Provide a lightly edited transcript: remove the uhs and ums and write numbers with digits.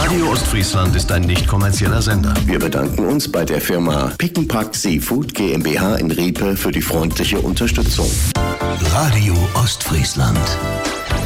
Radio Ostfriesland ist ein nicht kommerzieller Sender. Wir bedanken uns bei der Firma Pickenpack Seafood GmbH in Riepe für die freundliche Unterstützung. Radio Ostfriesland.